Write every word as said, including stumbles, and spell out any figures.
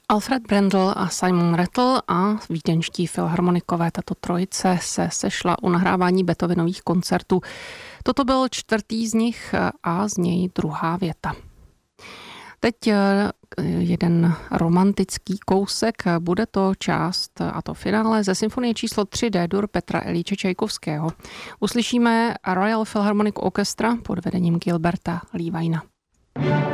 Alfred Brendel a Simon Rattle a vídeňští filharmonikové, tato trojice se sešla u nahrávání Beethovenových koncertů. Toto byl čtvrtý z nich a z něj druhá věta. Teď jeden romantický kousek, bude to část, a to finále ze symfonie číslo tři D-dur Petra Iljiče Čajkovského. Uslyšíme Royal Philharmonic Orchestra pod vedením Gilberta Leavina.